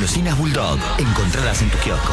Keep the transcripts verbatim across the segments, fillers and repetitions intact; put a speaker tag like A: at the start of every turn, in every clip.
A: Golosinas Bulldog. Encontradas en tu kiosco.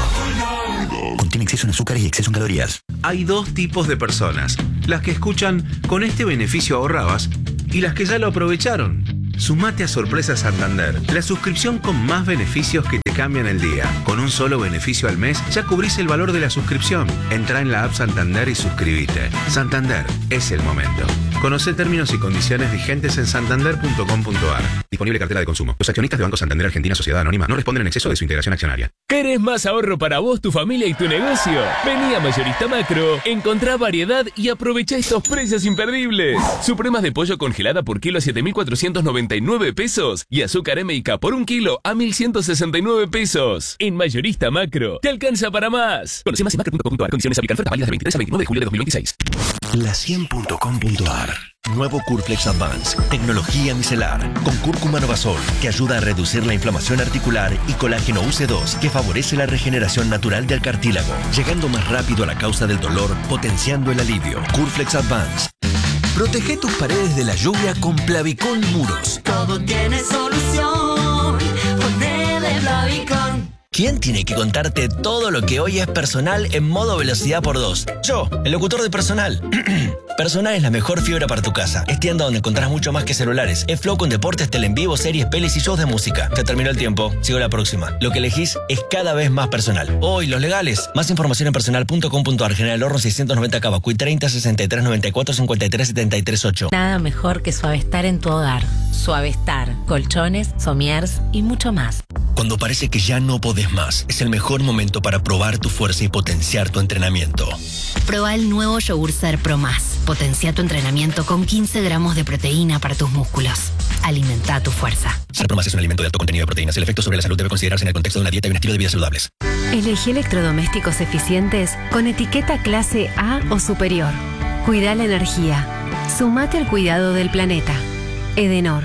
A: Contiene exceso en azúcares y exceso en calorías.
B: Hay dos tipos de personas. Las que escuchan "con este beneficio ahorrabas" y las que ya lo aprovecharon. Sumate a Sorpresa Santander, la suscripción con más beneficios que te cambian el día. Con un solo beneficio al mes ya cubrís el valor de la suscripción. Entrá en la app Santander y suscríbete. Santander, es el momento. Conoce términos y condiciones vigentes en santander punto com punto ar. Disponible cartera de consumo. Los accionistas de Banco Santander Argentina Sociedad Anónima no responden en exceso de su integración accionaria.
C: ¿Querés más ahorro para vos, tu familia y tu negocio? Vení a Mayorista Macro, encontrá variedad y aprovechá estos precios imperdibles. Supremas de pollo congelada por kilo a siete mil cuatrocientos noventa y nueve pesos y azúcar M y K por un kilo a mil ciento sesenta y nueve pesos. En Mayorista Macro, te alcanza para más. Conoce más en macro punto com punto ar. Condiciones aplican. Ofertas válidas del veintitrés al veintinueve de julio de dos mil veintiséis.
A: La cien punto com punto ar. Nuevo Curflex Advance, tecnología micelar, con cúrcuma novasol, que ayuda a reducir la inflamación articular, y colágeno U C dos, que favorece la regeneración natural del cartílago, llegando más rápido a la causa del dolor, potenciando el alivio. Curflex Advance. Protege tus paredes de la lluvia con Plavicón Muros.
D: Todo tiene solución. Ponele Plavicón.
A: ¿Quién tiene que contarte todo lo que hoy es Personal en modo velocidad por dos? Yo, el locutor de Personal. Personal es la mejor fibra para tu casa. Es tienda donde encontrás mucho más que celulares. Es Flow con deportes, tele en vivo, series, pelis y shows de música. Se terminó el tiempo. Sigo la próxima. Lo que elegís es cada vez más Personal. Hoy, los legales. Más información en personal punto com punto ar. General Horno seiscientos noventa Cavacuy treinta sesenta y tres noventa y cuatro cincuenta y tres setenta y tres ocho.
E: Nada mejor que Suavestar en tu hogar. Suavestar, colchones, somiers y mucho más.
A: Cuando parece que ya no podés más, es el mejor momento para probar tu fuerza y potenciar tu entrenamiento.
F: Proba el nuevo yogur Ser Pro Más. Potencia tu entrenamiento con quince gramos de proteína para tus músculos. Alimenta tu fuerza.
A: Ser Pro Más es un alimento de alto contenido de proteínas. El efecto sobre la salud debe considerarse en el contexto de una dieta y un estilo de vida saludables.
G: Elegí electrodomésticos eficientes con etiqueta clase A o superior. Cuida la energía. Sumate al cuidado del planeta. Edenor.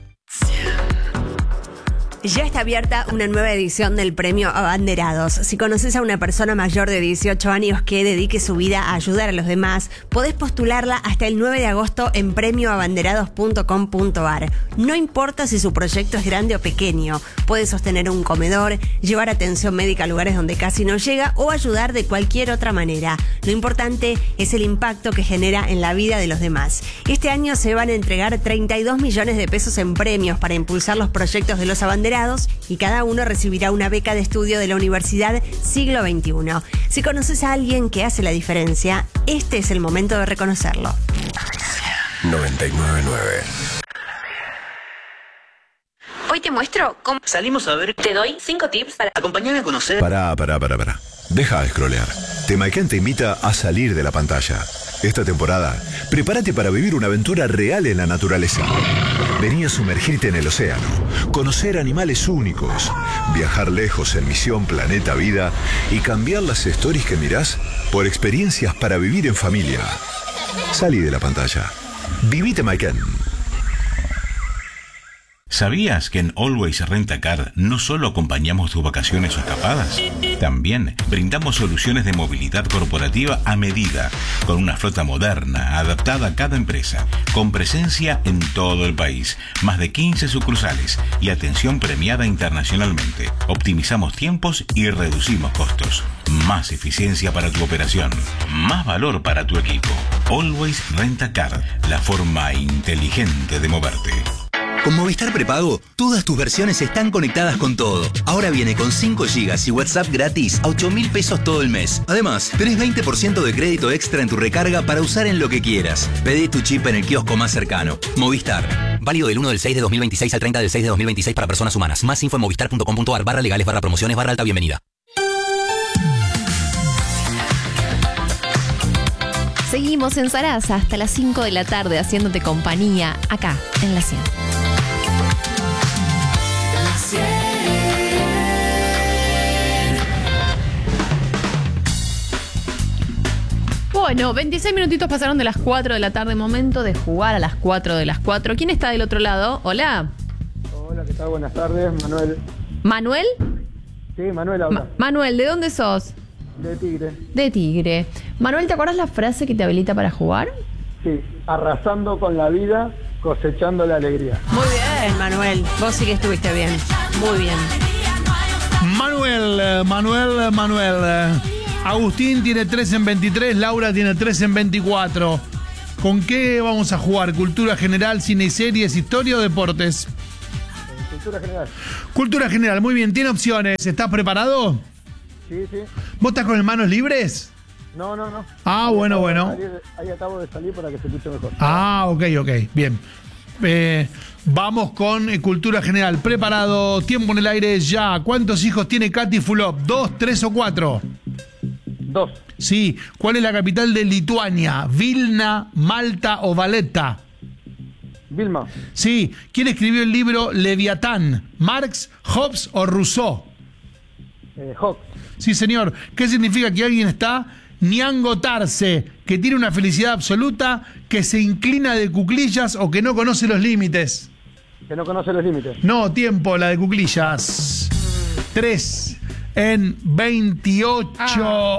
H: Ya está abierta una nueva edición del Premio Abanderados. Si conoces a una persona mayor de dieciocho años que dedique su vida a ayudar a los demás, podés postularla hasta el nueve de agosto en premio abanderados punto com punto ar. No importa si su proyecto es grande o pequeño, puede sostener un comedor, llevar atención médica a lugares donde casi no llega o ayudar de cualquier otra manera. Lo importante es el impacto que genera en la vida de los demás. Este año se van a entregar treinta y dos millones de pesos en premios para impulsar los proyectos de los abanderados, y cada uno recibirá una beca de estudio de la Universidad Siglo veintiuno. Si conoces a alguien que hace la diferencia, este es el momento de reconocerlo.
A: noventa y nueve punto nueve.
I: Hoy te muestro cómo
J: salimos a ver.
I: Te doy cinco tips para
J: acompañarme a conocer.
K: Pará, pará, pará, pará. Deja de scrollear. Temaiken te invita a salir de la pantalla. Esta temporada, prepárate para vivir una aventura real en la naturaleza. Vení a sumergirte en el océano, conocer animales únicos, viajar lejos en Misión Planeta Vida y cambiar las stories que mirás por experiencias para vivir en familia. Salí de la pantalla. Viví Temaiken.
L: ¿Sabías que en Always Rent a Car no solo acompañamos tus vacaciones o escapadas? También brindamos soluciones de movilidad corporativa a medida, con una flota moderna, adaptada a cada empresa, con presencia en todo el país, más de quince sucursales y atención premiada internacionalmente. Optimizamos tiempos y reducimos costos. Más eficiencia para tu operación, más valor para tu equipo. Always Rent a Car, la forma inteligente de moverte.
M: Con Movistar Prepago, todas tus versiones están conectadas con todo. Ahora viene con cinco gigas y WhatsApp gratis a ocho mil pesos todo el mes. Además, tenés veinte por ciento de crédito extra en tu recarga para usar en lo que quieras. Pedí tu chip en el kiosco más cercano. Movistar.
N: Válido del uno del seis de dos mil veintiséis al treinta del seis de dos mil veintiséis para personas humanas. Más info en movistar punto com punto ar barra legales barra promociones barra alta bienvenida.
O: Seguimos en Sarasa hasta las cinco de la tarde haciéndote compañía acá en La cien.
P: Bueno, veintiséis minutitos pasaron de las cuatro de la tarde, momento de jugar a las cuatro de las cuatro. ¿Quién está del otro lado? Hola.
Q: Hola, ¿qué tal? Buenas tardes, Manuel.
P: ¿Manuel?
Q: Sí, Manuel habla.
P: Ma- Manuel, ¿de dónde sos?
Q: De Tigre.
P: De Tigre. Manuel, ¿te acuerdas la frase que te habilita para jugar?
Q: Sí, arrasando con la vida, cosechando la alegría.
H: Muy bien, Manuel. Vos sí que estuviste bien. Muy bien.
J: Manuel, eh, Manuel, eh, Manuel. eh. Agustín tiene tres en veintitrés, Laura tiene tres en veinticuatro. ¿Con qué vamos a jugar? ¿Cultura general, cine y series, historia o deportes?
Q: Cultura general.
J: Cultura general, muy bien, tiene opciones. ¿Estás preparado?
Q: Sí, sí.
J: ¿Vos estás con las manos libres?
Q: No, no, no.
J: Ah,
Q: Ahí
J: bueno,
Q: acabo de
J: bueno.
Q: salir- ahí acabo de salir para que se escuche mejor.
J: Ah, ok, ok, bien. Eh, vamos con eh, cultura general. Preparado, tiempo en el aire ya. ¿Cuántos hijos tiene Katy Fulop? ¿Dos, tres o cuatro?
Q: Dos.
J: Sí. ¿Cuál es la capital de Lituania? ¿Vilna, Malta o Valletta?
Q: Vilma.
J: Sí. ¿Quién escribió el libro Leviatán? ¿Marx, Hobbes o Rousseau?
Q: Eh, Hawk.
J: Sí, señor. ¿Qué significa que alguien está niangotarse, que tiene una felicidad absoluta, que se inclina de cuclillas o que no conoce los límites?
Q: Que no conoce los límites.
J: No, tiempo, la de cuclillas. Tres en veintiocho.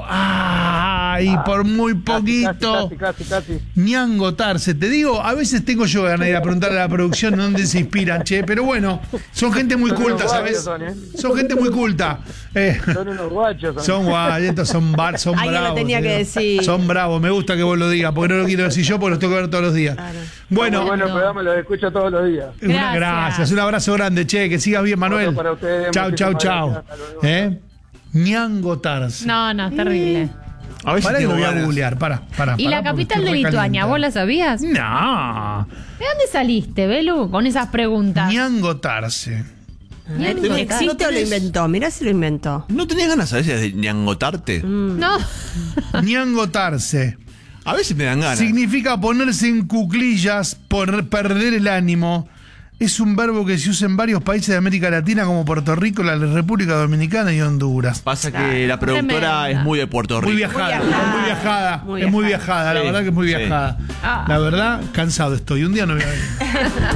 J: Ay, por muy poquito.
Q: Casi, casi, casi. casi.
J: Niangotarse. Te digo, a veces tengo yo ganas de ir a preguntarle a la producción dónde se inspiran, che. Pero bueno, son gente muy
Q: Son
J: culta,
Q: unos
J: ¿sabes?
Q: guachos, son, ¿eh?
J: Son gente muy culta. Eh,
Q: Son unos guachos. Son,
J: son guay, estos son, bar, son
H: Alguien lo
J: bravos.
H: tenía
J: te
H: que
J: digo.
H: decir.
J: Son bravos, me gusta que vos lo digas, porque no lo quiero decir yo, porque los tengo que ver todos los días. Bueno,
Q: Muy bueno el programa, lo escucho todos los días.
J: una-
P: Gracias.
J: gracias, un abrazo grande, che, que sigas bien, Manuel.
Q: Otro para ustedes,
J: Chau, chau,
Q: muchísimas
J: chau.
Q: gracias, hasta luego.
J: ¿Eh? Niangotarse.
P: No, no, terrible.
R: A ver si
J: Pará que
R: tengo
J: lo voy a
R: ganas.
J: googlear, para, para.
P: ¿Y la capital de Lituania, vos la sabías? ¿De
J: No.
P: dónde saliste, Belu, con esas preguntas?
J: Niangotarse.
P: Niangotarse.
H: ¿Existe o lo inventó? Mirá si lo inventó.
R: ¿No tenías ganas a veces de ñangotarte?
P: No.
J: Niangotarse.
R: A veces me dan ganas.
J: Significa ponerse en cuclillas, por perder el ánimo. Es un verbo que se usa en varios países de América Latina como Puerto Rico, la República Dominicana y Honduras.
R: Pasa que la productora
P: Tremenda.
R: es muy de Puerto Rico.
J: Muy viajada,
H: Muy viajada.
J: muy viajada,
H: Muy
J: es muy
H: viajada.
J: viajada, la
R: Sí,
J: verdad que es muy
R: sí.
J: viajada.
P: Ah.
J: La verdad, cansado estoy, un día no voy a venir.